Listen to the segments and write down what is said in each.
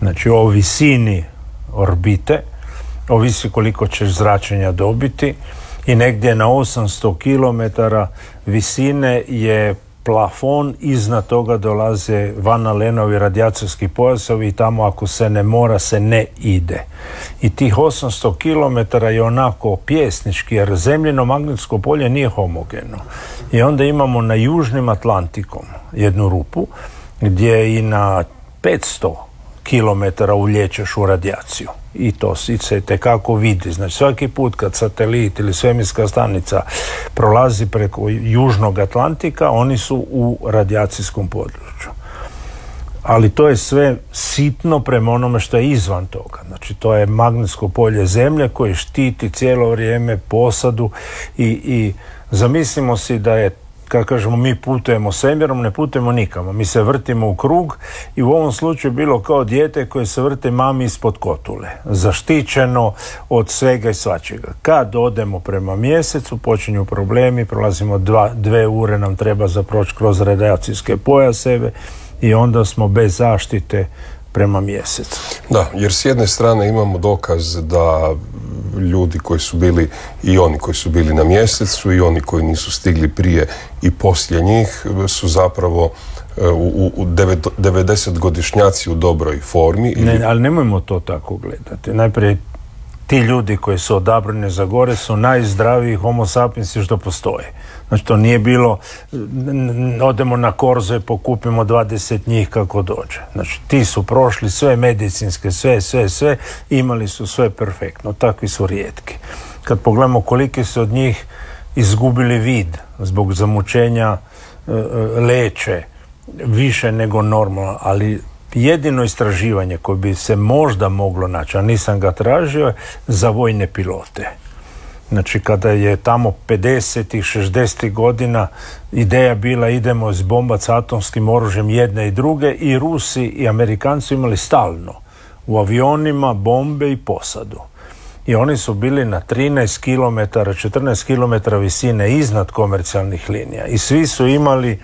Znači o visini orbite, ovisi koliko ćeš zračenja dobiti i negdje na 800 km visine je plafon, iznad toga dolaze Van Alenovi radijacijski pojasovi i tamo ako se ne mora se ne ide. I tih 800 km je onako pjesnički jer zemljino magnetsko polje nije homogeno. I onda imamo na južnim Atlantikom jednu rupu gdje i na 500 km ulječeš u radijaciju. I to se tekako vidi. Znači svaki put kad satelit ili svemirska stanica prolazi preko južnog Atlantika, oni su u radijacijskom području. Ali to je sve sitno prema onome što je izvan toga. Znači to je magnetsko polje Zemlje koje štiti cijelo vrijeme posadu i zamislimo si da je, kad kažemo mi putujemo svemirom, ne putujemo nikamo. Mi se vrtimo u krug i u ovom slučaju bilo kao dijete koje se vrti mami ispod kotule. Zaštićeno od svega i svačega. Kad odemo prema mjesecu, počinju problemi, prolazimo 2 ure nam treba za proći kroz radijacijske pojaseve i onda smo bez zaštite prema mjesecu. Da, jer s jedne strane imamo dokaz da ljudi koji su bili i oni koji su bili na mjesecu i oni koji nisu stigli prije i poslije njih su zapravo u 90-godišnjaci u dobroj formi. Ne, ali nemojmo to tako gledati. Najprije ti ljudi koji su odabrani za gore su najzdraviji homo sapiensi što postoje. Znači to nije bilo odemo na korzo i pokupimo 20 njih kako dođe. Znači ti su prošli sve medicinske, sve, imali su sve perfektno. Takvi su rijetki. Kad pogledamo koliki su od njih izgubili vid zbog zamućenja leće više nego normalno, ali jedino istraživanje koje bi se možda moglo naći, a nisam ga tražio, za vojne pilote. Znači kada je tamo 50. i 60. godina ideja bila idemo zbombat s atomskim oružjem jedne i druge i Rusi i Amerikanci imali stalno u avionima bombe i posadu. I oni su bili na 13 km, 14 km visine iznad komercijalnih linija i svi su imali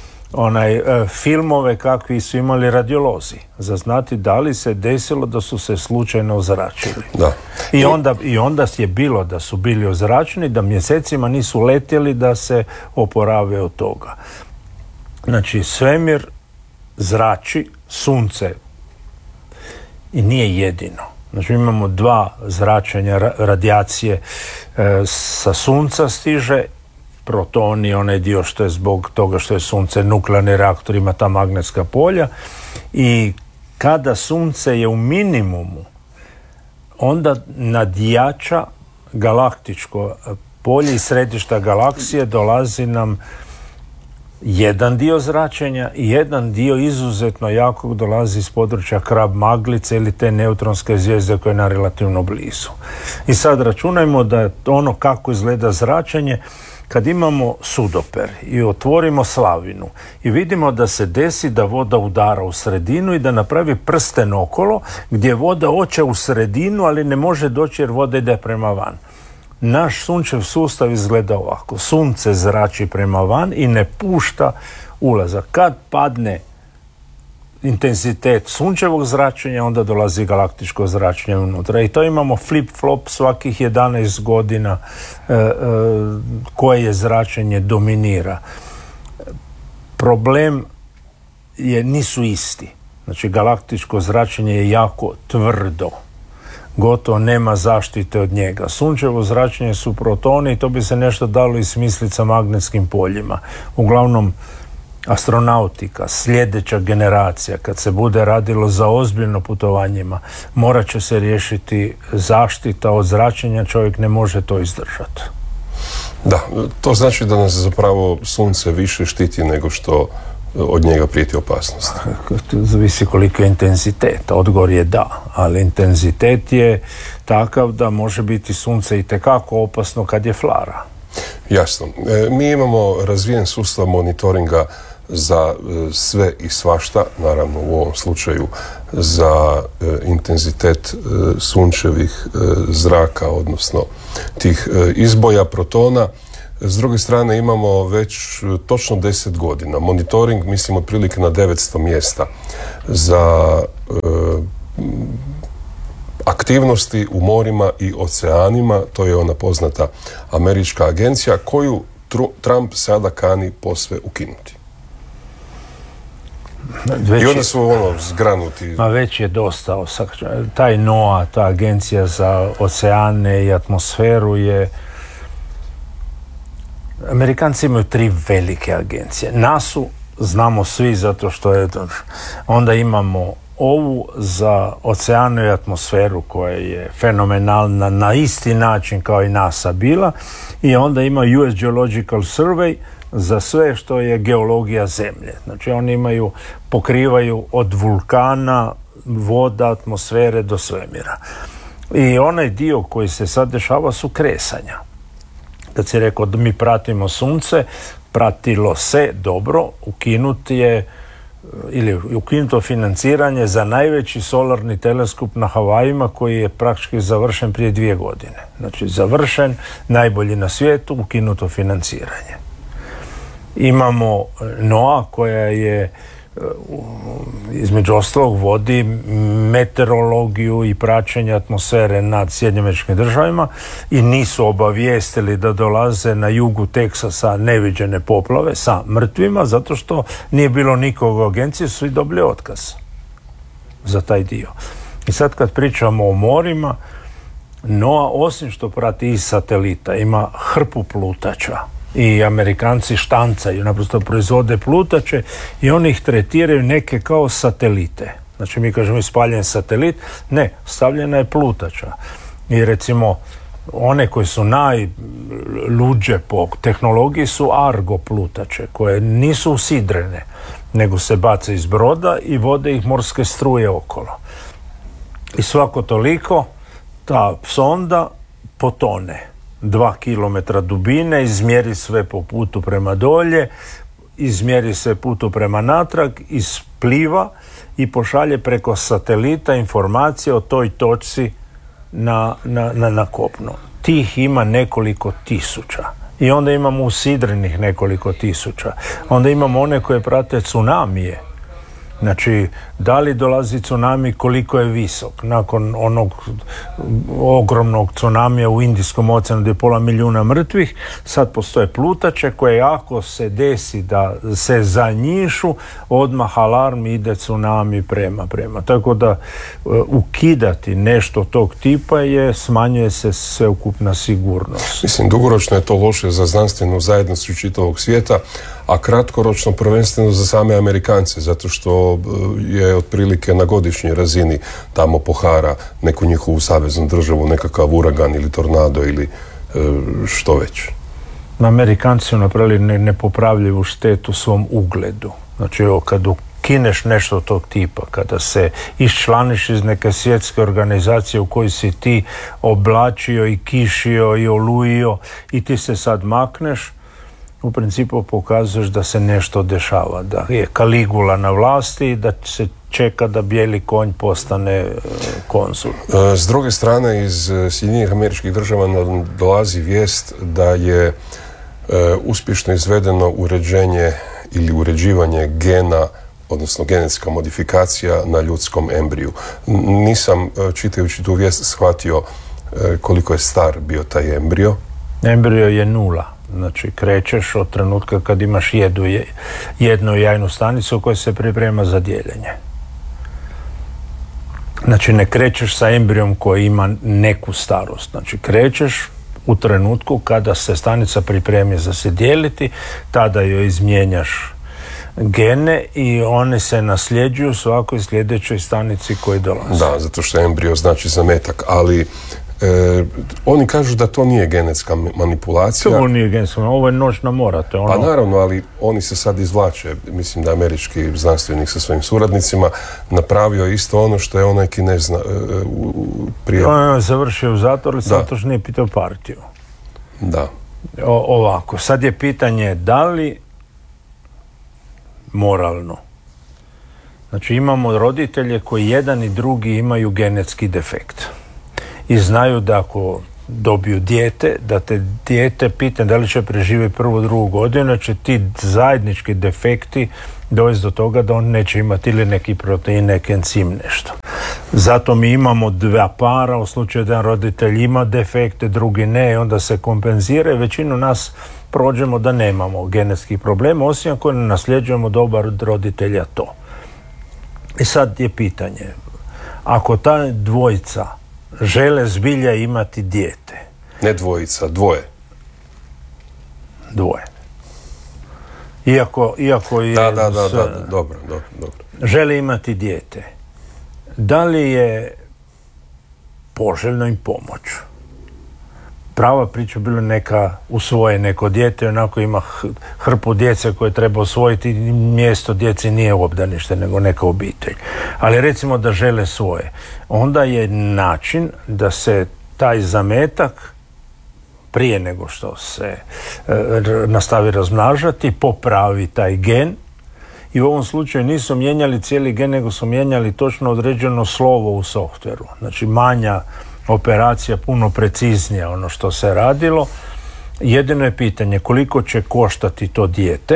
filmove kakvi su imali radiolozi za znati da li se desilo da su se slučajno ozračili. Da. I onda je bilo da su bili ozračeni, da mjesecima nisu letjeli da se oporave od toga. Znači svemir zrači, sunce i nije jedino. Znači imamo 2 zračenja radijacije sa sunca stiže, protoni, onaj dio što je zbog toga što je sunce nuklearni reaktor, ima ta magnetska polja i kada sunce je u minimumu onda nadjača galaktičko polje i središta galaksije dolazi nam jedan dio zračenja i jedan dio izuzetno jakog dolazi iz područja Krab Maglice ili te neutronske zvijezde koja je na relativno blizu. I sad računajmo da ono kako izgleda zračenje kad imamo sudoper i otvorimo slavinu i vidimo da se desi da voda udara u sredinu i da napravi prsten okolo gdje voda hoće u sredinu, ali ne može doći jer voda ide prema van. Naš sunčev sustav izgleda ovako. Sunce zrači prema van i ne pušta ulazak. Kad padne intenzitet sunčevog zračenja, onda dolazi galaktičko zračenje unutra. I to imamo flip-flop svakih 11 godina koje je zračenje dominira. Problem nisu isti. Znači, galaktičko zračenje je jako tvrdo. Gotovo nema zaštite od njega. Sunčevo zračenje su protoni i to bi se nešto dalo i smisliti sa magnetskim poljima. Uglavnom, astronautika, sljedeća generacija, kad se bude radilo za ozbiljno putovanjima, morat će se riješiti zaštita od zračenja, čovjek ne može to izdržati. Da, to znači da nas zapravo sunce više štiti nego što od njega prijeti opasnost. Zavisi koliko je intenzitet. Odgovor je da, ali intenzitet je takav da može biti sunce itekako opasno kad je flara. Jasno. Mi imamo razvijen sustav monitoringa za sve i svašta, naravno u ovom slučaju za intenzitet sunčevih zraka, odnosno tih izboja protona. S druge strane imamo već točno 10 godina monitoring, mislim otprilike na 900 mjesta za aktivnosti u morima i oceanima. To je ona poznata američka agencija koju Trump sada kani posve ukinuti. I onda su zgranuti. Već je dosta. Taj NOAA, ta agencija za oceane i atmosferu je... Amerikanci imaju 3 velike agencije. NASU znamo svi zato što je... Onda imamo ovu za oceanu i atmosferu koja je fenomenalna na isti način kao i NASA bila, i onda ima US Geological Survey za sve što je geologija zemlje. Znači oni pokrivaju od vulkana, voda, atmosfere do svemira. I onaj dio koji se sad dešava su kresanja. Kad si rekao da mi pratimo sunce, pratilo se dobro, ukinuto financiranje za najveći solarni teleskop na Havajima koji je praktički završen prije 2 godine. Znači završen, najbolji na svijetu, ukinuto financiranje. Imamo NOAA koja je između ostalog vodi meteorologiju i praćenje atmosfere nad Sjedinjenim Američkim Državama i nisu obavijestili da dolaze na jugu Teksasa neviđene poplave sa mrtvima, zato što nije bilo nikog u agenciji, su svi dobili otkaz za taj dio. I sad kad pričamo o morima, NOAA osim što prati iz satelita ima hrpu plutača. I Amerikanci štancaju, naprosto proizvode plutače i oni ih tretiraju neke kao satelite. Znači mi kažemo ispaljen satelit, ne, stavljena je plutača. I recimo one koje su najluđe po tehnologiji su Argo plutače, koje nisu usidrene, nego se bace iz broda i vode ih morske struje okolo. I svako toliko ta sonda potone. 2 kilometra dubine, izmjeri sve po putu prema dolje, izmjeri sve putu prema natrag, ispliva i pošalje preko satelita informacije o toj točci na kopno. Tih ima nekoliko tisuća. I onda imamo usidrenih nekoliko tisuća. Onda imamo one koje prate tsunamije. Znači, da li dolazi tsunami, koliko je visok? Nakon onog ogromnog tsunamija u Indijskom oceanu gdje je 500 milijuna mrtvih, sad postoje plutače koje ako se desi da se zanjišu, odmah alarm ide tsunami prema. Tako da ukidati nešto tog tipa smanjuje se sveukupna sigurnost. Mislim, dugoročno je to loše za znanstvenu zajednicu čitavog svijeta, a kratkoročno prvenstveno za same Amerikance, zato što je otprilike na godišnjoj razini tamo pohara neku njihovu saveznu državu, nekakav uragan ili tornado ili što već. Amerikanci su napravili nepopravljivu štetu svom ugledu. Znači, kad ukineš nešto tog tipa, kada se iščlaniš iz neke svjetske organizacije u kojoj si ti oblačio i kišio i olujio i ti se sad makneš, u principu pokazuješ da se nešto dešava, da je Kaligula na vlasti i da se čeka da bijeli konj postane konzul. S druge strane, iz Sjedinjenih Američkih Država nam dolazi vijest da je uspješno izvedeno uređenje ili uređivanje gena, odnosno genetska modifikacija na ljudskom embriju. Nisam, čitajući tu vijest, shvatio koliko je star bio taj embrio. Embrio je 0. Znači, krećeš od trenutka kad imaš jednu jajnu stanicu koja se priprema za dijeljenje. Znači, ne krećeš sa embrijom koji ima neku starost. Znači, krećeš u trenutku kada se stanica pripremi za se dijeliti, tada joj izmijenjaš gene i one se nasljeđuju svakoj sljedećoj stanici koji dolazi. Da, zato što embrio znači zametak, ali oni kažu da to nije genetska manipulacija. To nije genetska, ovo je noćna mora. To je ono... Pa naravno, ali oni se sad izvlače. Mislim da američki znanstvenik sa svojim suradnicima napravio isto ono što je onaj Kinez prije. On je završio u zatvoru, zato što nije pitao partiju. Da. Ovako, sad je pitanje da li moralno. Znači, imamo roditelje koji jedan i drugi imaju genetski defekt. I znaju da ako dobiju dijete, da te dijete pita da li će preživjeti 1. 2. godinu, će ti zajednički defekti dovesti do toga da on neće imati ili neki protein, neki encim, nešto. Zato mi imamo dva para, u slučaju da jedan roditelj ima defekte, drugi ne, onda se kompenzira i većinu nas prođemo da nemamo genetskih problema, osim ako ne nasljeđujemo dobar od roditelja to. I sad je pitanje, ako ta dvojica žele zbilja imati dijete. Ne dvojica, dvoje. Dvoje. Iako je... Da, dobro. Žele imati dijete. Da li je poželjno im pomoć? Prava priča bila neka usvoje neko dijete, onako ima hrpu djece koje treba usvojiti, mjesto djeci nije obdanište, nego neka obitelj. Ali recimo da žele svoje. Onda je način da se taj zametak, prije nego što se nastavi razmnažati, popravi taj gen. I u ovom slučaju nisu mijenjali cijeli gen, nego su mijenjali točno određeno slovo u softveru. Znači manja operacija, puno preciznija ono što se radilo. Jedino je pitanje koliko će koštati to dijete,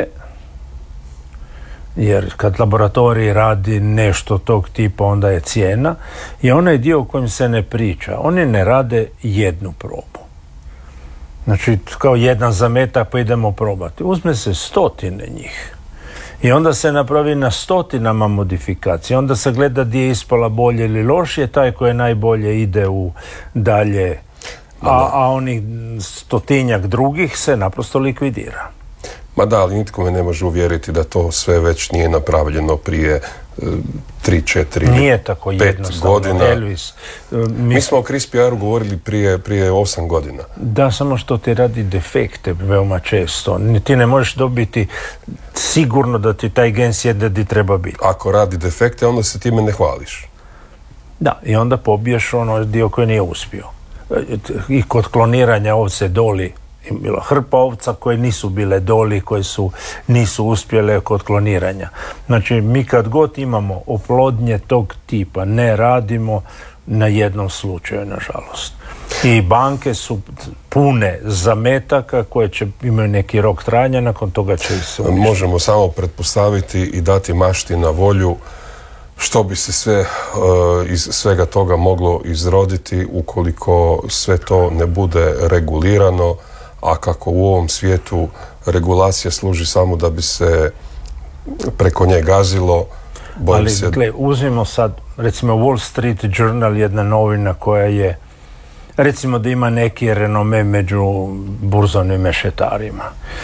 jer kad laboratorij radi nešto tog tipa, onda je cijena. I onaj dio o kojem se ne priča, oni ne rade jednu probu. Znači, kao jedan zametak pa idemo probati. Uzme se 100 njih. I onda se napravi na 100 modifikacija. Onda se gleda gdje je ispala bolje ili lošije. Taj koji je najbolje ide u dalje. A onih 100 drugih se naprosto likvidira. Ma da, ali nitko me ne može uvjeriti da to sve već nije napravljeno prije 3, 4, nije tako 5 godina. Elvis, mi smo o CRISPR govorili prije 8 godina. Da, samo što ti radi defekte veoma često. Ti ne možeš dobiti sigurno da ti taj gen sjede gdje treba biti. Ako radi defekte, onda se time ne hvališ. Da, i onda pobiješ ono dio koji nije uspio. I kod kloniranja ovce Doli bila hrpa ovca koje nisu bile Doli, koje nisu uspjele kod kloniranja. Znači, mi kad god imamo oplodnje tog tipa, ne radimo na jednom slučaju, nažalost. I banke su pune zametaka koje imaju neki rok trajanja, nakon toga će se uništiti. Možemo samo pretpostaviti i dati mašti na volju što bi se sve iz svega toga moglo izroditi ukoliko sve to ne bude regulirano, a kako u ovom svijetu regulacija služi samo da bi se preko nje gazilo. Ali, uzmimo sad, recimo Wall Street Journal, jedna novina koja je, recimo da ima neki renome među burzovnim mešetarima.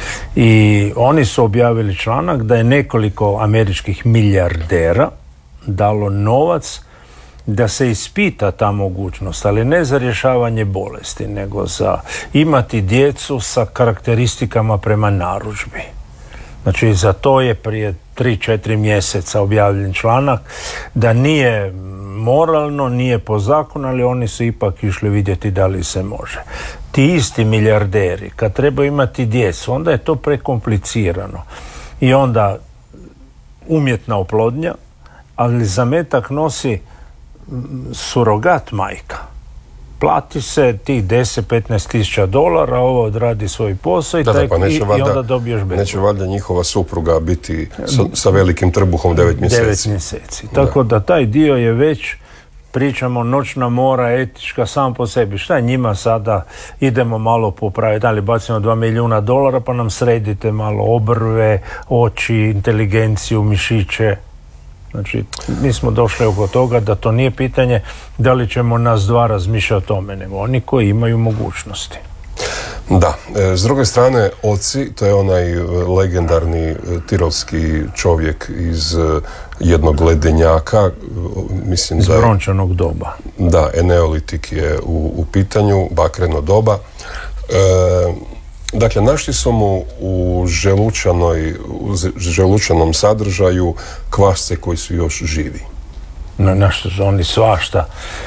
I oni su objavili članak da je nekoliko američkih milijardera dalo novac da se ispita ta mogućnost, ali ne za rješavanje bolesti, nego za imati djecu sa karakteristikama prema narudžbi. Znači, za to je prije 3-4 mjeseca objavljen članak da nije moralno, nije po zakonu, ali oni su ipak išli vidjeti da li se može. Ti isti milijarderi, kad treba imati djecu, onda je to prekomplicirano. I onda umjetna oplodnja, ali zametak nosi surogat majka. Plati se tih 10-15 tisuća dolara, ovo odradi svoj posao i onda dobiješ besplatno. Neće valjda njihova supruga biti sa velikim trbuhom 9 mjeseci. 9 mjeseci. Tako da taj dio je već, pričamo, noćna mora, etička, sam po sebi. Šta je njima sada? Idemo malo popraviti, ali bacimo $2 milijuna pa nam sredite malo obrve, oči, inteligenciju, mišiće. Znači, mi smo došli oko toga da to nije pitanje da li ćemo nas dva razmišljati o tome, nego oni koji imaju mogućnosti. Da, s druge strane, oci, to je onaj legendarni tirolski čovjek iz jednog ledenjaka, mislim iz brončanog doba. Da, eneolitik je u pitanju, bakreno doba. Dakle, našli su mu u želučanom sadržaju kvasce koji su još živi. Našli su oni svašta.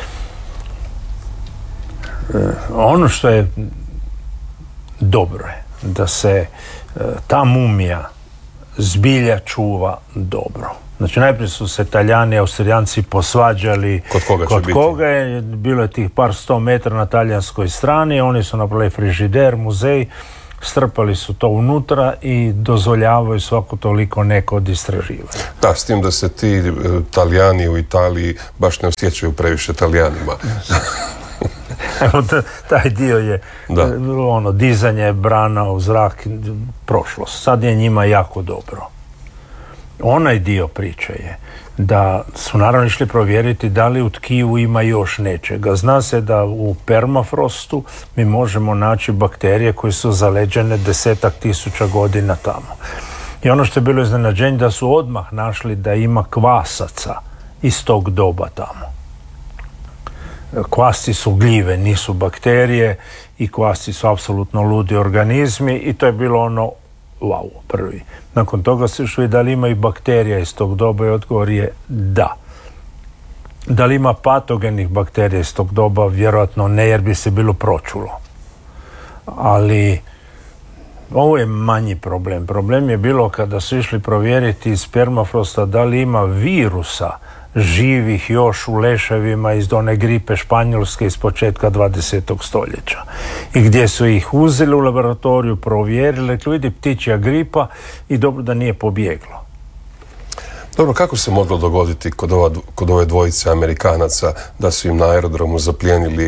Ono što je dobro je da se ta mumija zbilja čuva dobro. Znači, najprije su se Talijani i Austrijanci posvađali kod koga je, bilo je tih par 100 metara na talijanskoj strani, oni su napravili frižider, muzej, strpali su to unutra i dozvoljavaju svako toliko neko od istraživanja. Da, s tim da se ti Talijani u Italiji baš ne osjećaju previše Talijanima. Evo, taj dio je dizanje brana u zrak prošlost. Sad je njima jako dobro. Onaj dio priče je da su naravno išli provjeriti da li u tkivu ima još nečega. Zna se da u permafrostu mi možemo naći bakterije koje su zaleđene 10.000 godina tamo. I ono što je bilo iznenađenje da su odmah našli da ima kvasaca iz tog doba tamo. Kvasci su gljive, nisu bakterije i kvasci su apsolutno ludi organizmi i to je bilo ono wow, prvi. Nakon toga su išli da li ima i bakterija iz tog doba i odgovor je da. Da li ima patogenih bakterija iz tog doba? Vjerojatno ne, jer bi se bilo pročulo. Ali ovo je manji problem. Problem je bilo kada su išli provjeriti iz permafrosta da li ima virusa živih još u leševima iz one gripe španjolske iz početka 20. stoljeća. I gdje su ih uzeli u laboratoriju, provjerili, vidi ptičja gripa i dobro da nije pobjeglo. Dobro, kako se moglo dogoditi kod ove dvojice Amerikanaca da su im na aerodromu zaplijenili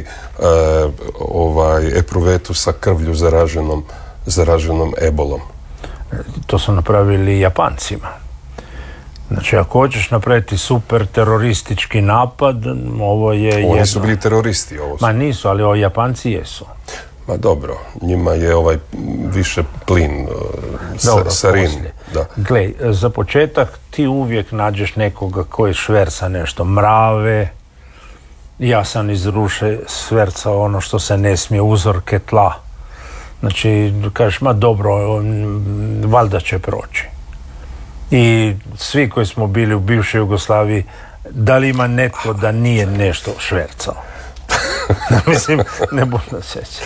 epruvetu sa krvlju zaraženom ebolom? To su napravili Japancima. Znači, ako hoćeš napraviti super teroristički napad, ovo je Oni su bili teroristi, ovo su. Ma nisu, ali ovi Japanci jesu. Ma dobro, njima je više plin, sarin. Da. Gle, za početak ti uvijek nađeš nekoga koji šverca nešto, mrave. Ja sam iz ruše švercao ono što se ne smije, uzorke tla. Znači, kažeš, ma dobro, valjda će proći. I svi koji smo bili u bivšoj Jugoslaviji, da li ima netko da nije nešto švercao? Mislim, ne budem se sjećati.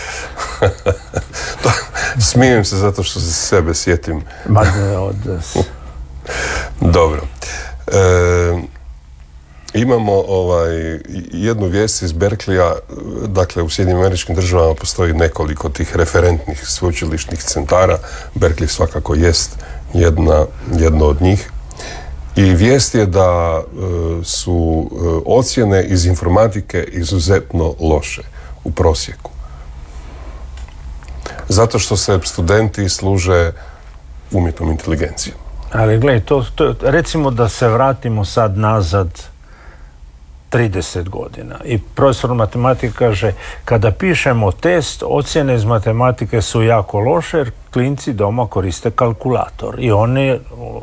Smijem se zato što se sebe sjetim. Dobro. Imamo jednu vijest iz Berkeleya. Dakle, u Sjedinjenim Američkim Državama postoji nekoliko tih referentnih sveučilišnih centara. Berkeley svakako jest jedno od njih. I vijest je da su ocjene iz informatike izuzetno loše u prosjeku. Zato što se studenti služe umjetnom inteligencijom. Ali gledaj, recimo da se vratimo sad nazad 30 godina i profesor matematike kaže kada pišemo test, ocjene iz matematike su jako loše jer klinci doma koriste kalkulator i oni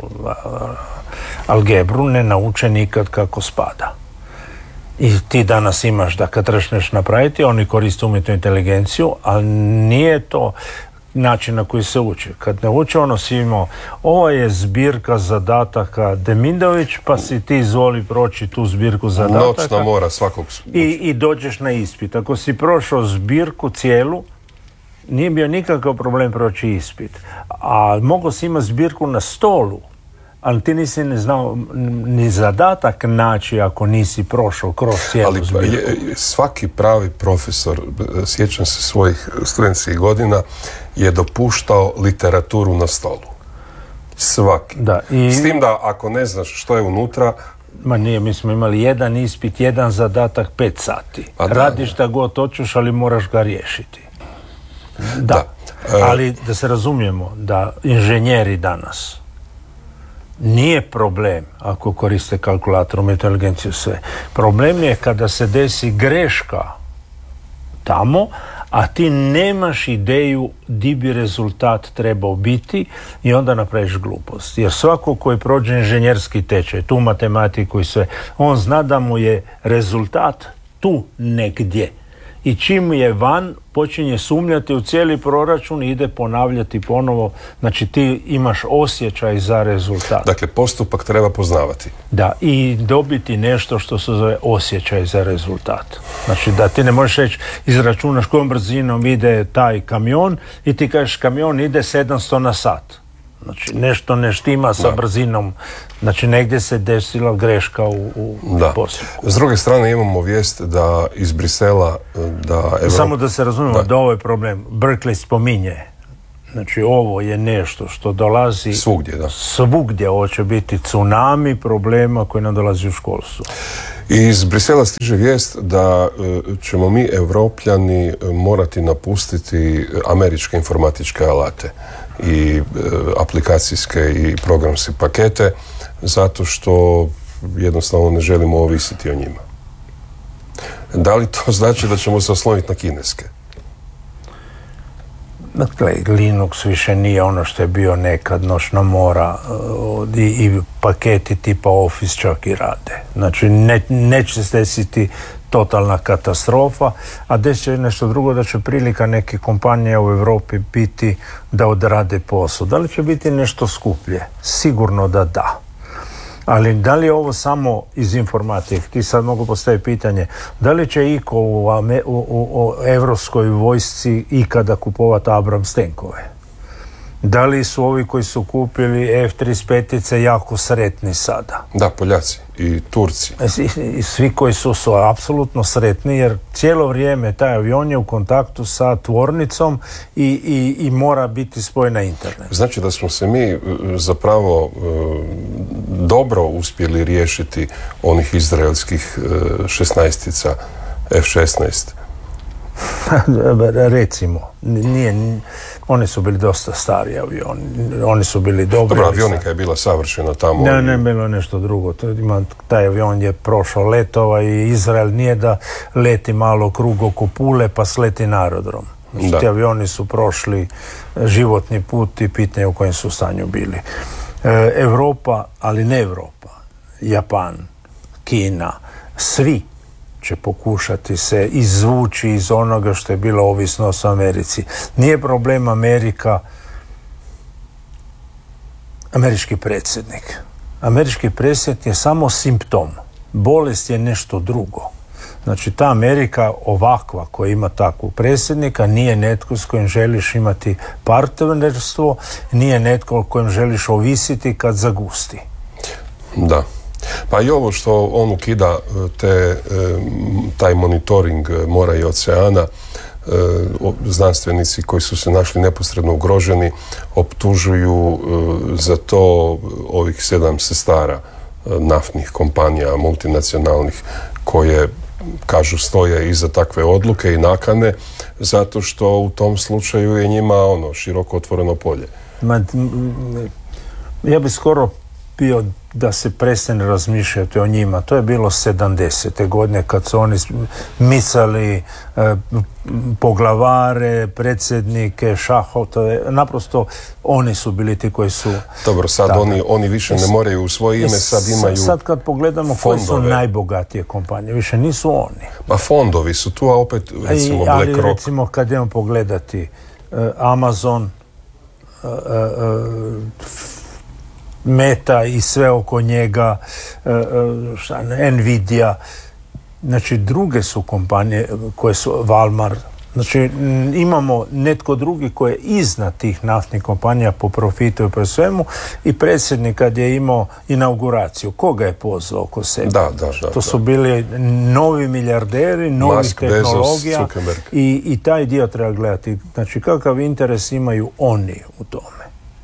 algebru ne nauče nikad kako spada. I ti danas imaš da kad trešneš napraviti, oni koriste umjetnu inteligenciju, ali nije to način na koji se uči. Kad ne uče, ono si imao, ovo je zbirka zadataka Demindović, pa si ti izvoli proći tu zbirku zadataka. Noćna mora svakog. I dođeš na ispit. Ako si prošao zbirku cijelu, nije bio nikakav problem proći ispit. A mogao si imati zbirku na stolu, ali ti nisi ne znao ni zadatak naći ako nisi prošao kroz cijelu zbirku. Svaki pravi profesor, sjećam se svojih studentskih godina, je dopuštao literaturu na stolu. Svaki. Da, s tim da ako ne znaš što je unutra... Ma nije, mi smo imali jedan ispit, jedan zadatak, 5 sati. Radiš šta god hoćeš, ali moraš ga riješiti. Da. Ali da se razumijemo, da inženjeri danas nije problem ako koriste kalkulator, umjetnu inteligenciju, sve. Problem je kada se desi greška tamo, a ti nemaš ideju di bi rezultat trebao biti i onda napraviš glupost. Jer svako koji prođe inženjerski tečaj, tu matematiku i sve, on zna da mu je rezultat tu negdje. I čim je van, počinje sumnjati u cijeli proračun i ide ponavljati ponovo. Znači ti imaš osjećaj za rezultat. Dakle, postupak treba poznavati. Da, i dobiti nešto što se zove osjećaj za rezultat. Znači da ti ne možeš reći, izračunaš kojom brzinom ide taj kamion i ti kažeš kamion ide 700 na sat. Znači nešto ne štima sa brzinom. Znači negdje se desila greška u postupku. S druge strane imamo vijest da iz Brisela Samo da se razumijemo da ovo je problem. Berkeley spominje Znači ovo je nešto što dolazi svugdje, da. Svugdje, ovo će biti tsunami problema koji nam dolazi u školstvu. Iz Brisela stiže vijest da ćemo mi Evropljani morati napustiti američke informatičke alate i aplikacijske i programske pakete zato što jednostavno ne želimo ovisiti o njima. Da li to znači da ćemo se osloniti na kineske? Dakle, Linux više nije ono što je bio nekad, noćna mora i paketi tipa Office čak i rade. Znači, neće se desiti totalna katastrofa, a desit će nešto drugo, da će prilika neke kompanije u Europi biti da odrade posao. Da li će biti nešto skuplje? Sigurno da da. Ali da li je ovo samo iz informatike? Ti sad mogu postaviti pitanje, da li će iko u evropskoj vojsci ikada kupovati Abrams tenkove? Da li su ovi koji su kupili F-35 jako sretni sada? Da, Poljaci i Turci. I svi koji su apsolutno sretni, jer cijelo vrijeme taj avion je u kontaktu sa tvornicom i mora biti spojen na internet. Znači da smo se mi zapravo dobro uspjeli riješiti onih izraelskih 16-tica F-16. Recimo, oni su bili dosta stari avioni, oni su bili dobri. Dobro, avionika je bila savršena tamo. Ne, bilo nešto drugo. Taj avion je prošao letova i Izrael nije da leti malo krug oko Pule pa sleti na aerodrom. Znači, ti avioni su prošli životni put i pitanje u kojem su stanju bili. Europa, ali ne Europa, Japan, Kina, svi će pokušati se izvući iz onoga što je bila ovisnost o Americi. Nije problem američki predsjednik. Američki predsjednik je samo simptom. Bolest je nešto drugo. Znači, ta Amerika ovakva koja ima takvog predsjednika nije netko s kojim želiš imati partnerstvo, nije netko kojim želiš ovisiti kad zagusti. Da. Pa i ovo što on ukida taj monitoring mora i oceana, znanstvenici koji su se našli neposredno ugroženi optužuju za to ovih 7 sestara naftnih kompanija multinacionalnih koje kažu stoje iza takve odluke i nakane, zato što u tom slučaju je njima široko otvoreno polje. Ja bi skoro bio da se prestane razmišljati o njima. To je bilo 70. godine kad su oni micali poglavare, predsjednike, šahotove. Naprosto oni su bili ti koji su... Dobro, sad oni više ne moraju u svoje ime, sad imaju sad kad pogledamo koje su najbogatije kompanije, više nisu oni. Pa fondovi su tu, a opet recimo BlackRock. Ali recimo kad idemo pogledati Amazon, Meta i sve oko njega, Nvidia, znači druge su kompanije koje su Walmart, znači imamo netko drugi koji je iznad tih naftnih kompanija po profitu i po svemu, i predsjednik kad je imao inauguraciju, koga je pozvao oko sebe? To su bili novi milijarderi, novih Musk, tehnologija, Bezos, i taj dio treba gledati. Znači kakav interes imaju oni u tome.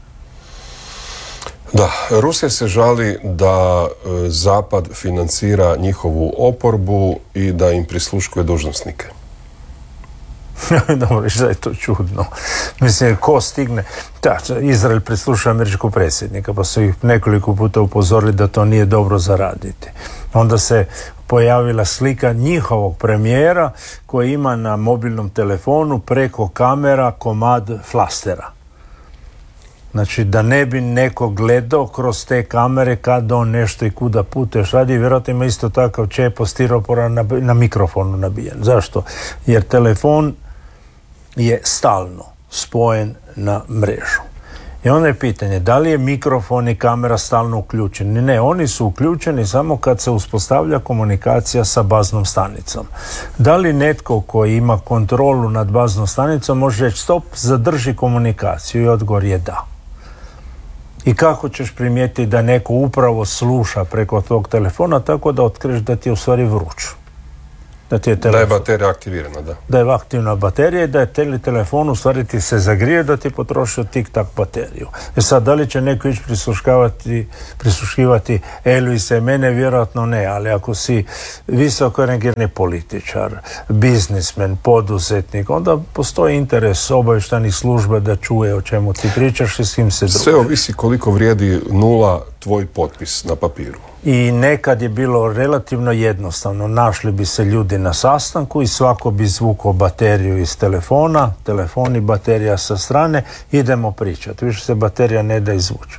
Da, Rusija se žali da Zapad financira njihovu oporbu i da im prisluškuje dužnosnike. Dobro, što je to čudno. Mislim, ko stigne... Izrael prislušuje američkog predsjednika, pa su ih nekoliko puta upozorili da to nije dobro zaraditi. Onda se pojavila slika njihovog premijera koji ima na mobilnom telefonu preko kamera komad flastera. Znači, da ne bi neko gledao kroz te kamere kad on nešto i kuda puteš radi, vjerojatno ima isto takav čepo stiropora na mikrofonu nabijen. Zašto? Jer telefon je stalno spojen na mrežu. I onda je pitanje, da li je mikrofon i kamera stalno uključeni? Ne, oni su uključeni samo kad se uspostavlja komunikacija sa baznom stanicom. Da li netko koji ima kontrolu nad baznom stanicom može reći stop, zadrži komunikaciju? I odgovor je da. I kako ćeš primijetiti da neko upravo sluša preko tvog telefona tako da otkriješ da ti je u stvari vruć? Da je baterija aktivirana, da. Da je aktivna baterija i da je telefon u stvari ti se zagrije da ti potrošio tik-tak bateriju. Sad, da li će neko ići prisluškivati Elvisa i mene, vjerojatno ne, ali ako si visoko rangirani političar, biznismen, poduzetnik, onda postoji interes obavještajnih služba da čuje o čemu ti pričaš i s kim se družiš. Sve ovisi koliko vrijedi nula tvoj potpis na papiru. I nekad je bilo relativno jednostavno. Našli bi se ljudi na sastanku i svako bi izvukao bateriju iz telefona, telefon i baterija sa strane, idemo pričati. Više se baterija ne da izvući.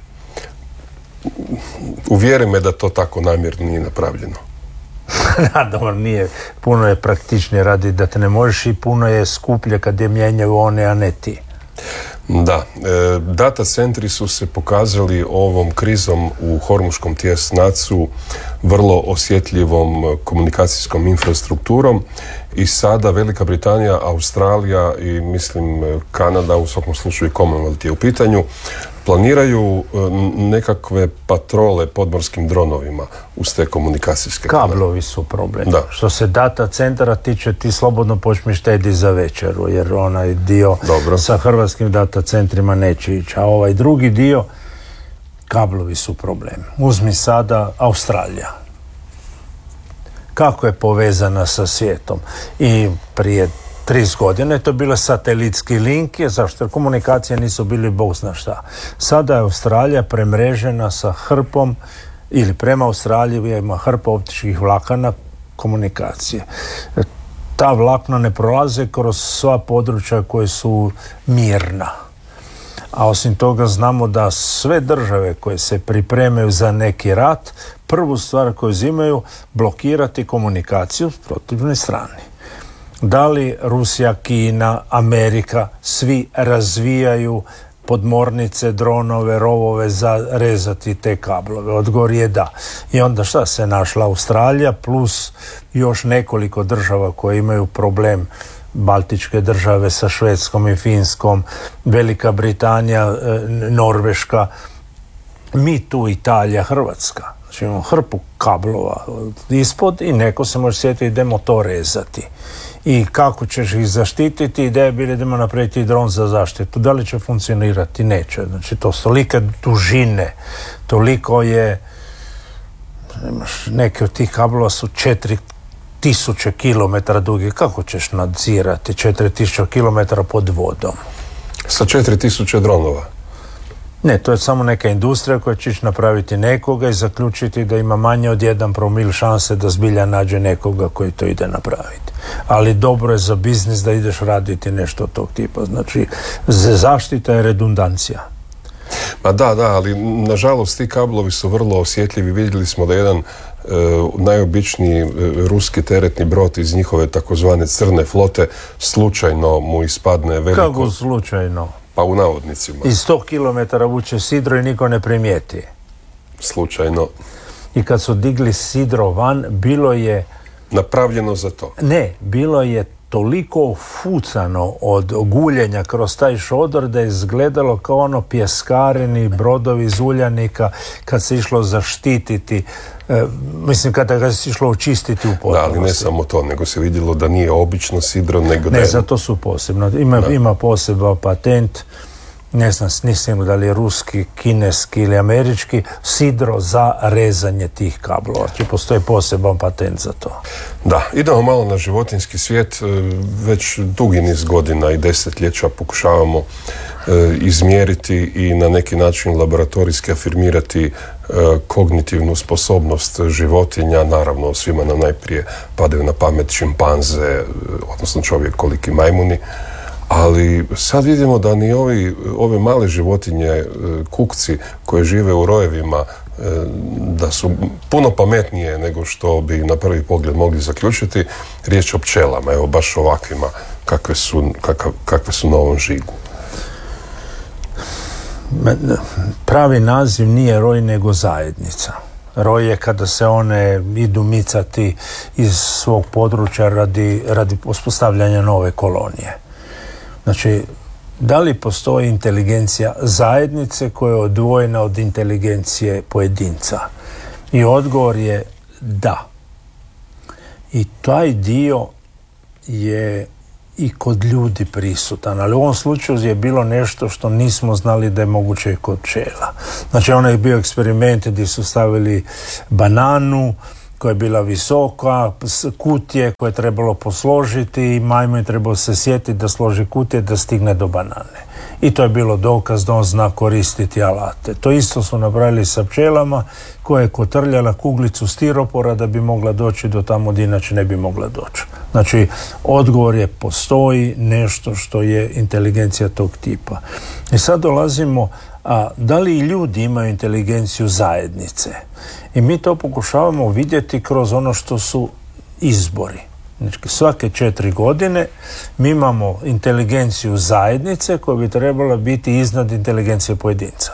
Uvjeri me da to tako namjerno nije napravljeno. Dobro, nije. Puno je praktičnije radi da te ne možeš i puno je skuplje kad je mijenjaju one, a ne ti. Da, data centri su se pokazali ovom krizom u Hormuškom tjesnacu vrlo osjetljivom komunikacijskom infrastrukturom i sada Velika Britanija, Australija i mislim Kanada, u svakom slučaju Commonwealth je u pitanju, planiraju nekakve patrole podmorskim dronovima uz te komunikacijske kablovi su problem. Da. Što se data centara tiče, ti slobodno počmi štedi za večeru, jer onaj dio sa hrvatskim data centrima neće ići. A ovaj drugi dio, kablovi su problem. Uzmi sada Australija. Kako je povezana sa svijetom? I prije 30 godina je to bilo satelitski link, zašto? Jer komunikacije nisu bili bog zna šta. Sada je Australija premrežena sa hrpom, ili prema Australiji ima hrpa optičkih vlakana komunikacije. Ta vlakna ne prolaze kroz sva područja koje su mirna. A osim toga znamo da sve države koje se pripremaju za neki rat, prvu stvar koju uzimaju, blokirati komunikaciju s protivnoj strani. Da li Rusija, Kina, Amerika, svi razvijaju podmornice, dronove, rovove za rezati te kablove? Odgovor je da. I onda šta se našla Australija plus još nekoliko država koje imaju problem, Baltičke države sa Švedskom i Finskom, Velika Britanija, Norveška, mi tu Italija, Hrvatska. Znači imamo hrpu kablova ispod i neko se može sjetiti idemo to rezati. I kako ćeš ih zaštititi? Ideja je bila idemo napraviti dron za zaštitu. Da li će funkcionirati? Neće. Znači to su tolike dužine, toliko je, neke od tih kablova su 4000 km dugi. Kako ćeš nadzirati 4000 km pod vodom? Sa 4000 dronova? Ne, to je samo neka industrija koja će napraviti nekoga i zaključiti da ima manje od 1 promil šanse da zbilja nađe nekoga koji to ide napraviti. Ali dobro je za biznis da ideš raditi nešto od tog tipa. Znači, zaštita je redundancija. Ma da, ali nažalost ti kablovi su vrlo osjetljivi. Vidjeli smo da jedan najobičniji ruski teretni brod iz njihove takozvane crne flote slučajno mu ispadne veliko... Kako slučajno? Pa u navodnicima. I 100 km vuče sidro i niko ne primijeti. Slučajno. I kad su digli sidro van, bilo je... Napravljeno za to. Ne, bilo je toliko fucano od guljenja kroz taj šodor da je izgledalo kao ono pjeskareni brodovi iz uljanika kad se išlo zaštititi, mislim kada ga se išlo očistiti u potpunosti. Da, ali ne samo to, nego se vidjelo da nije obično sidro, nego da ne, je... zato su posebno. Ima poseban patent, ne znam, nisam da li je ruski, kineski ili američki, sidro za rezanje tih kablova. Znači, postoji poseban patent za to. Da, idemo malo na životinjski svijet. Već dugi niz godina i desetljeća pokušavamo izmjeriti i na neki način laboratorijski afirmirati kognitivnu sposobnost životinja. Naravno, svima nam najprije padaju na pamet šimpanze, odnosno čovjekoliki majmuni. Ali sad vidimo da ni ove male životinje, kukci koje žive u rojevima, da su puno pametnije nego što bi na prvi pogled mogli zaključiti. Riječ o pčelama, evo baš ovakvima kakve su na ovom žigu. Pravi naziv nije roj nego zajednica. Roj je kada se one idu micati iz svog područja radi uspostavljanja nove kolonije. Znači, da li postoji inteligencija zajednice koja je odvojena od inteligencije pojedinca? I odgovor je da. I taj dio je i kod ljudi prisutan, ali u ovom slučaju je bilo nešto što nismo znali da je moguće i kod pčela. Znači, ono je bio eksperiment gdje su stavili bananu koja je bila visoka, kutije koje je trebalo posložiti i majmun je trebao se sjetiti da složi kutije da stigne do banane. I to je bilo dokaz da on zna koristiti alate. To isto su napravili sa pčelama koja je kotrljala kuglicu stiropora da bi mogla doći do tamo gdje inače ne bi mogla doći. Znači, odgovor je postoji nešto što je inteligencija tog tipa. I sad dolazimo, da li i ljudi imaju inteligenciju zajednice? I mi to pokušavamo vidjeti kroz ono što su izbori. Znači, svake 4 godine mi imamo inteligenciju zajednice koja bi trebala biti iznad inteligencije pojedinca.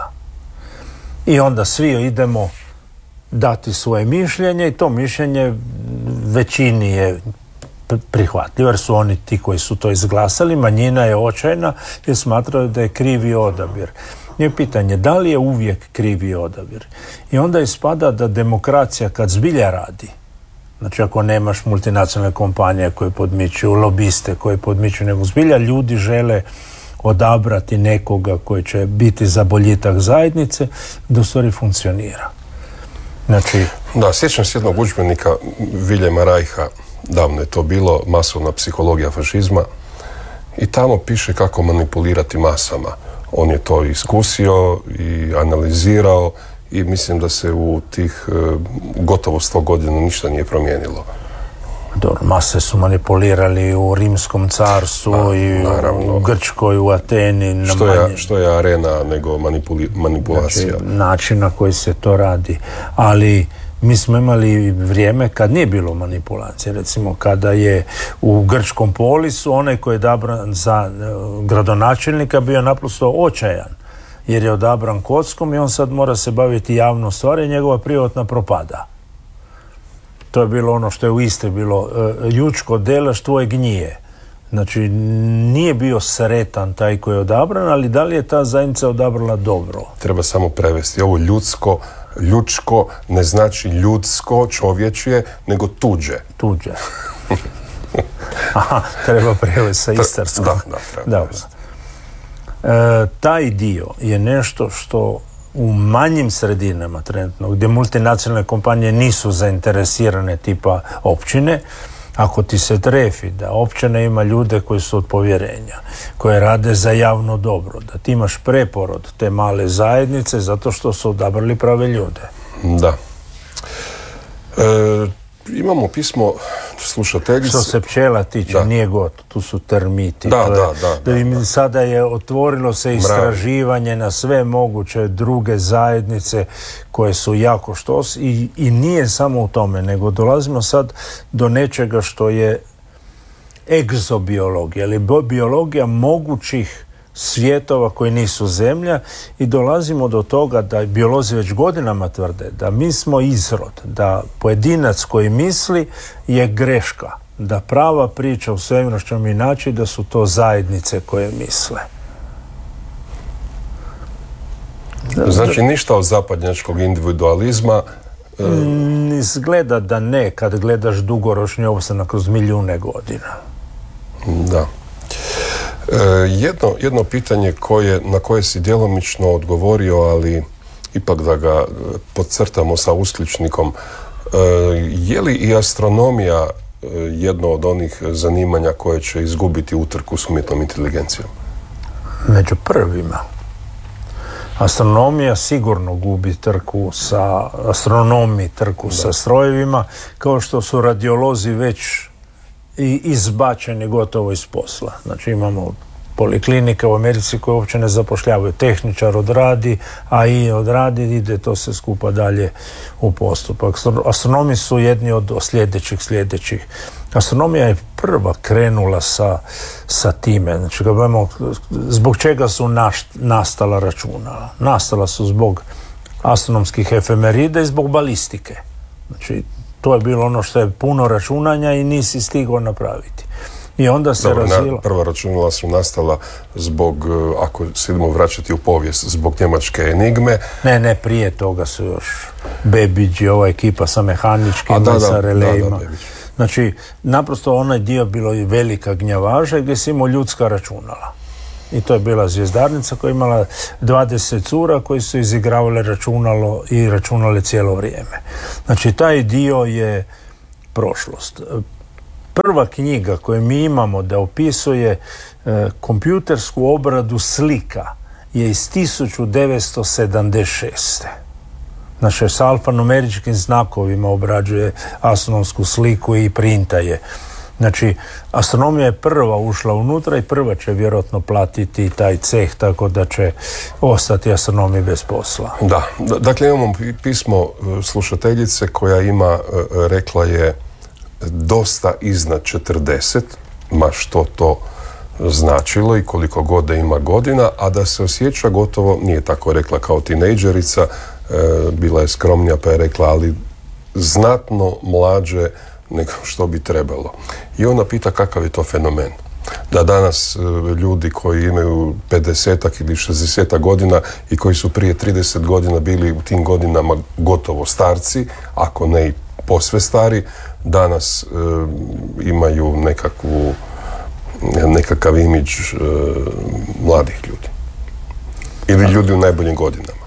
I onda svi idemo dati svoje mišljenje i to mišljenje većini je prihvatljivo jer su oni ti koji su to izglasali, manjina je očajna jer smatraju da je krivi odabir. Je pitanje da li je uvijek krivi odabir. I onda ispada da demokracija kad zbilja radi, znači ako nemaš multinacionalne kompanije koje podmičuju, lobiste koje podmičuju, nego zbilja ljudi žele odabrati nekoga koji će biti za boljitak zajednice, da u stvari funkcionira. Znači... Da, sjećam se jednog udžbenika Viljema Rajha, davno je to bilo, masovna psihologija fašizma, i tamo piše kako manipulirati masama. On je to iskusio i analizirao i mislim da se u tih gotovo 100 godina ništa nije promijenilo. Dobro, mase su manipulirali u Rimskom carstvu i naravno, u Grčkoj, u Ateni. Što je arena nego manipulacija? Znači, način na koji se to radi. Ali mi smo imali vrijeme kad nije bilo manipulacije. Recimo, kada je u Grčkom polisu onaj koji je odabran za gradonačelnika bio naprosto očajan, jer je odabran kockom i on sad mora se baviti javnom stvari i njegova privatna propada. To je bilo ono što je u Istri bilo, jučko delaš, tvoje gnije. Znači, nije bio sretan taj koji je odabran, ali da li je ta zajednica odabrala dobro? Treba samo prevesti. Ovo ljudsko ne znači ljudsko, čovječje, nego tuđe. Tuđe. Aha, treba prevesti sa istarskog. Da. Taj dio je nešto što u manjim sredinama trenutno, gdje multinacionalne kompanije nisu zainteresirane tipa općine, ako ti se trefi da općina ima ljude koji su od povjerenja, koje rade za javno dobro, da ti imaš preporod te male zajednice zato što su odabrali prave ljude. Da. Imamo pismo slušateljice. Što se pčela tiče, nije gotovo, tu su termiti. Da. Sada je otvorilo se istraživanje na sve moguće druge zajednice koje su jako štos i nije samo u tome, nego dolazimo sad do nečega što je egzobiologija, ili biologija mogućih svjetova koji nisu zemlja i dolazimo do toga da biolozi već godinama tvrde da mi smo izrod, da pojedinac koji misli je greška, da prava priča u svemiru što mi naći da su to zajednice koje misle. Znači ništa od zapadnjačkog individualizma? Izgleda da ne kad gledaš dugoročni opstanak kroz milijune godina. Da. Jedno pitanje na koje si djelomično odgovorio, ali ipak da ga podcrtamo sa uskličnikom. Je li i astronomija jedno od onih zanimanja koje će izgubiti utrku s umjetnom inteligencijom? Među prvima. Astronomija sigurno gubi trku sa sa strojevima, kao što su radiolozi već i izbačeni gotovo iz posla. Znači imamo poliklinike u Americi koje uopće ne zapošljavaju. Tehničar odradi, a i odradi, ide to se skupa dalje u postupak. Astronomi su jedni od sljedećih. Astronomija je prva krenula sa time. Znači, zbog čega su nastala računala? Nastala su zbog astronomskih efemerida i zbog balistike. Znači, to je bilo ono što je puno računanja i nisi stigao napraviti. I onda se razvila... Prva računala su nastala zbog, ako se idemo vraćati u povijest, zbog njemačke enigme. Ne, prije toga su još Babbage i ova ekipa sa mehaničkim i sa relejima. Znači, naprosto onaj dio bilo i velika gnjavaža gdje si imao ljudska računala. I to je bila zvjezdarnica koja je imala 20 cura koji su izigravale računalo i računale cijelo vrijeme. Znači, taj dio je prošlost. Prva knjiga koju mi imamo da opisuje kompjutersku obradu slika je iz 1976. Znači, s alfanumeričkim znakovima obrađuje astronomsku sliku i printa je. Znači, astronomija je prva ušla unutra i prva će vjerojatno platiti taj ceh, tako da će ostati astronomi bez posla. Da, dakle imamo pismo slušateljice koja ima, rekla je, dosta iznad 40, ma što to značilo i koliko god da ima godina, a da se osjeća gotovo, nije tako rekla kao tinejdžerica, bila je skromnija pa je rekla, ali znatno mlađe nego što bi trebalo. I ona pita kakav je to fenomen. Da danas ljudi koji imaju 50-ak ili 60-ak godina i koji su prije 30 godina bili u tim godinama gotovo starci, ako ne i posve stari, danas imaju nekakav imidž mladih ljudi. Ili ljudi u najboljim godinama.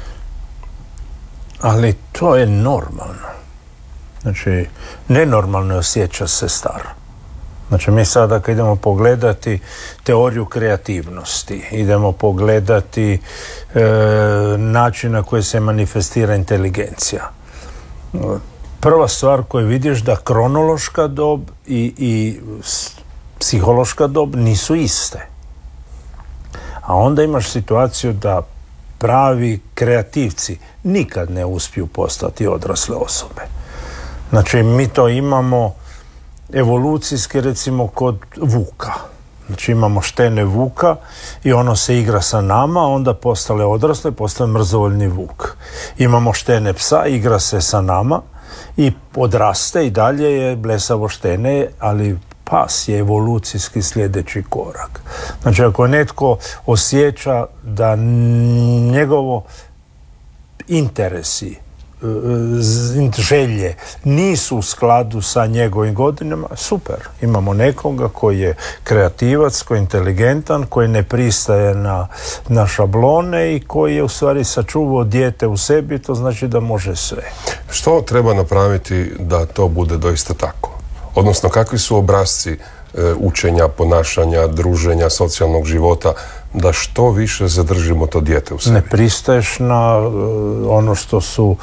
Ali to je normalno. Znači, nenormalno je osjeća se staro. Znači, mi sada kad idemo pogledati teoriju kreativnosti, idemo pogledati način na koji se manifestira inteligencija. Prva stvar koju vidiš da kronološka dob i psihološka dob nisu iste. A onda imaš situaciju da pravi kreativci nikad ne uspiju postati odrasle osobe. Znači, mi to imamo evolucijski, recimo, kod vuka. Znači, imamo štene vuka i ono se igra sa nama, onda postale odrasle, postaje mrzovoljni vuk. Imamo štene psa, igra se sa nama i odraste i dalje je blesavo štene, ali pas je evolucijski sljedeći korak. Znači, ako netko osjeća da njegovo interesi, želje nisu u skladu sa njegovim godinama, super. Imamo nekoga koji je kreativac, koji je inteligentan, koji ne pristaje na šablone i koji je u stvari sačuvao dijete u sebi, to znači da može sve. Što treba napraviti da to bude doista tako? Odnosno, kakvi su obrasci učenja, ponašanja, druženja, socijalnog života, da što više zadržimo to dijete u sebi? Ne pristaješ na ono što su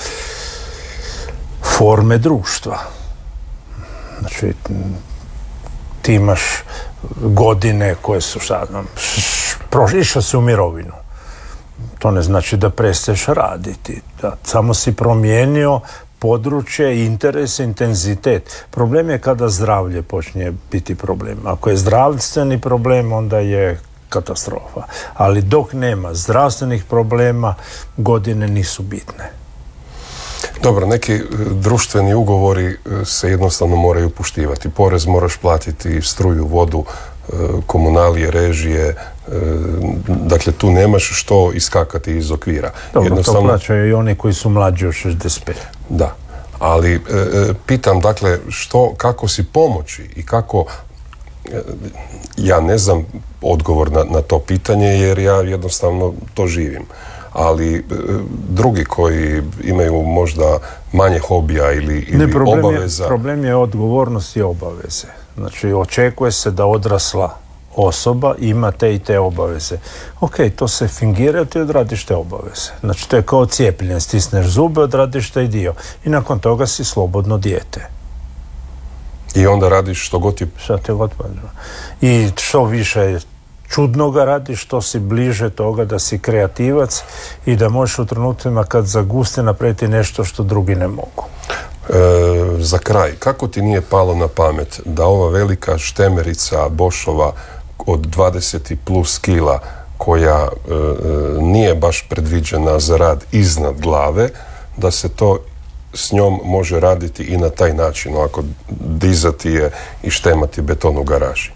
forme društva. Znači, ti imaš godine koje su, išao si u mirovinu. To ne znači da prestaješ raditi. Da, samo si promijenio područje, interes, intenzitet. Problem je kada zdravlje počinje biti problem. Ako je zdravstveni problem, onda je katastrofa. Ali dok nema zdravstvenih problema, godine nisu bitne. Dobro, neki društveni ugovori se jednostavno moraju poštivati. Porez moraš platiti, struju, vodu, komunalije, režije, dakle tu nemaš što iskakati iz okvira. Dobro, jednostavno, to plaćaju i oni koji su mlađi od 65. Da, ali pitam, dakle, kako si pomoći i kako, ja ne znam odgovor na to pitanje jer ja jednostavno to živim. Ali drugi koji imaju možda manje hobija ili obaveza... Problem je odgovornost i obaveze. Znači, očekuje se da odrasla osoba ima te i te obaveze. Ok, to se fingira, ti odradiš te obaveze. Znači, to je kao cijepljenje, stisneš zube, odradiš taj dio. I nakon toga si slobodno dijete. I onda radiš što god ti... Šta te god padne. I što više čudnoga radiš, što si bliže toga da si kreativac i da možeš u trenutima kad zagusti napraviti nešto što drugi ne mogu. Za kraj, kako ti nije palo na pamet da ova velika štemerica Boschova od 20 plus kila koja nije baš predviđena za rad iznad glave, da se to s njom može raditi i na taj način, ako dizati je i štemati beton u garaži?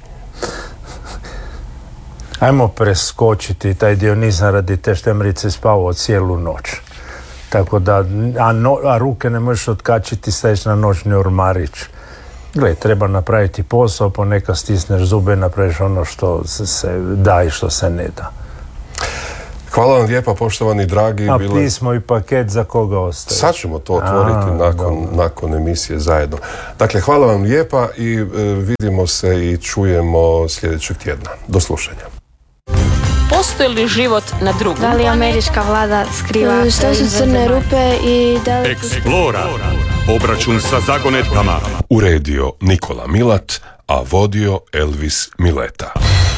Ajmo preskočiti taj dio, nisam radi te štemerice spavao cijelu noć. Tako da, a ruke ne možeš otkačiti, staviš na noćni ormarić. Gle, treba napraviti posao, ponekad stisneš zube, napraviš ono što se da i što se ne da. Hvala vam lijepa, poštovani dragi. A pismo i paket za koga ostaje? Sad ćemo to otvoriti nakon emisije zajedno. Dakle, hvala vam lijepa i vidimo se i čujemo sljedećeg tjedna. Do slušanja. Postoji li život na drugom? Da li američka vlada skriva što su crne rupe i da li... Explora. Obračun sa zagonetkama. Uredio Nikola Milat, a vodio Elvis Mileta.